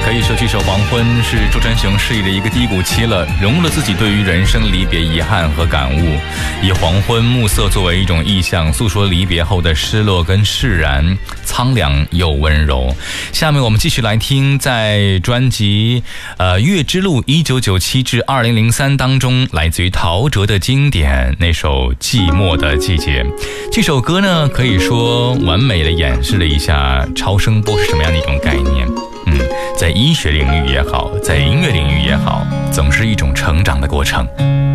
可以说这首《黄昏》是周传雄事业的一个低谷期了，融入了自己对于人生离别遗憾和感悟，以黄昏暮色作为一种意象，诉说离别后的失落跟释然，苍凉又温柔。下面我们继续来听在专辑月之路1997至2003当中，来自于陶喆的经典那首《寂寞的季节》。这首歌呢，可以说完美的演示了一下超声波是什么样的一种概念。在医学领域也好，在音乐领域也好，总是一种成长的过程。